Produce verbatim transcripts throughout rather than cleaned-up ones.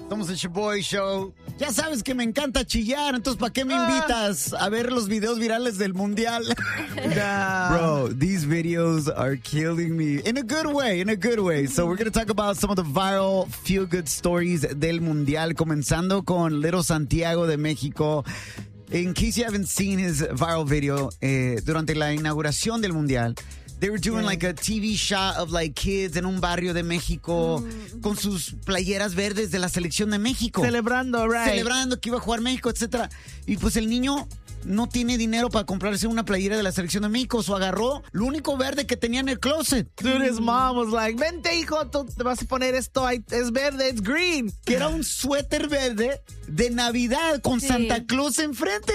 Somos el Shaboy Show. Ya sabes que me encanta chillar, entonces ¿para qué me invitas a ver los videos virales del Mundial? Nah. Bro, these videos are killing me. In a good way, in a good way. So we're going to talk about some of the viral feel-good stories del Mundial, comenzando con Little Santiago de México. In case you haven't seen his viral video, eh, durante la inauguración del Mundial, they were doing like a T V shot of like kids en un barrio de México mm. con sus playeras verdes de la selección de México. Celebrando, right. Celebrando que iba a jugar México, etcétera. Y pues el niño no tiene dinero para comprarse una playera de la selección de México. So agarró lo único verde que tenía en el closet. Dude, his mom was like, vente hijo, tú te vas a poner esto, es verde, it's green. Que era un suéter verde de Navidad con sí. Santa Claus enfrente.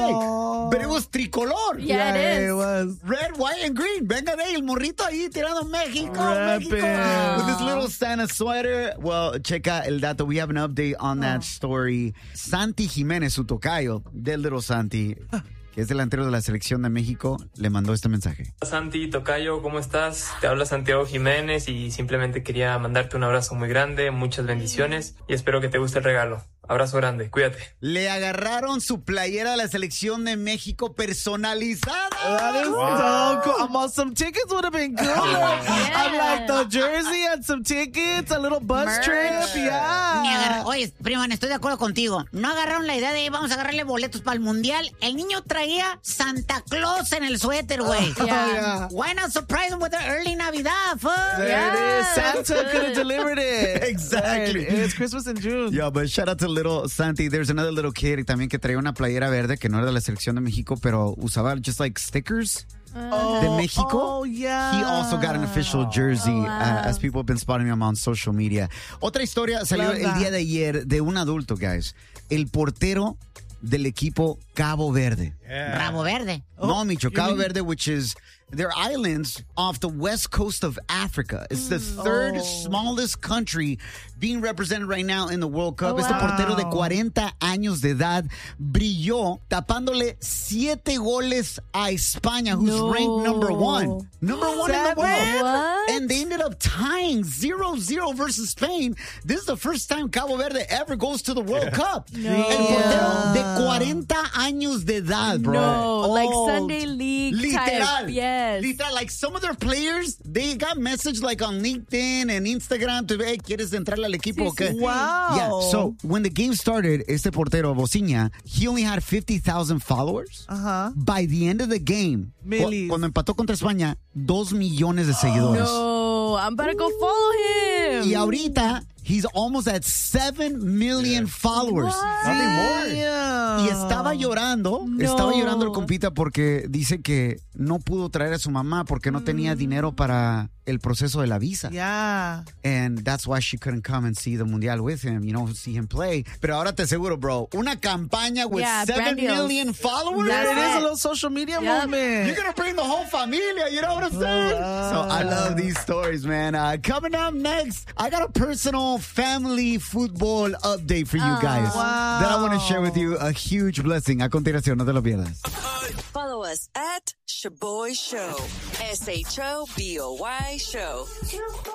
Oh. Hey, but it was tricolor. Yeah, yeah it is. It was. Red, white, and green. Venga de ahí, el morrito ahí tirando México, Rapping. México. With this little Santa sweater. Well, checa el dato. We have an update on that oh. story. Santi Jiménez, su tocayo, del Little Santi, que es delantero de la selección de México, le mandó este mensaje. Santi, tocayo, ¿cómo estás? Te habla Santiago Jiménez y simplemente quería mandarte un abrazo muy grande, muchas bendiciones y espero que te guste el regalo. Abrazo grande, cuídate. Le agarraron su playera de la selección de México personalizada. That is wow. so cool. Almost some tickets would have been good. Yeah. I'm like the jersey and some tickets, a little bus Merch. trip, yeah. Oye, primo, estoy de acuerdo contigo. No agarraron la idea de vamos a agarrarle boletos para el Mundial. El niño traía Santa Claus en el suéter, güey. Oh, yeah. yeah. Why not surprise him with an early Navidad, fuck? There yeah. it is. Santa could have delivered it. Exactly. Right. It's Christmas in June. Yeah, but shout out to Little Santi. There's another little kid también que traía una playera verde que no era de la selección de México, pero usaba just like stickers oh, de México. Oh, yeah. He also got an official jersey, oh, wow. uh, as people have been spotting him on social media. Otra historia salió Love el that. día de ayer de un adulto, guys. El portero del equipo Cabo Verde. Yeah. Rabo Verde. No, Micho, Cabo Verde, which is... They're islands off the west coast of Africa. It's the third oh. smallest country being represented right now in the World Cup. Oh, este wow. portero de cuarenta años de edad brilló tapándole siete goles a España, who's no. ranked number one. Number one Seven? in the world. What? And they ended up tying zero zero versus Spain. This is the first time Cabo Verde ever goes to the World yeah. Cup. No. El portero de cuarenta años de edad, bro. No, oh, like Sunday League literal. type. Yes. Literal, like some of their players, they got messaged like on LinkedIn and Instagram to, hey, ¿quieres entrarle al equipo? Sí, Okay. sí. Wow. Yeah, so when the game started, este portero, Bociña, he only had fifty thousand followers. Uh-huh. By the end of the game, cu- cuando empató contra España, dos millones de seguidores. No, I'm about to go follow him. Y ahorita, he's almost at seven million yeah. followers. What? Nothing more. Yeah. Y estaba llorando, No. estaba llorando el compita porque dice que no pudo traer a su mamá porque no tenía dinero para el proceso de la visa. Yeah. And that's why she couldn't come and see the Mundial with him, you know, see him play. Pero ahora te aseguro, bro, una campaña with Yeah, seven million followers. There it is, it. a little social media Yep. movement. You're going to bring the whole familia, you know what I'm saying? Uh, so I love these stories, man. Uh, coming up next, I got a personal family football update for you Oh, guys wow. that I want to share with you. A huge blessing. A continuación, no te lo pierdas. Follow us at Shaboy Show. S H O B O Y Show.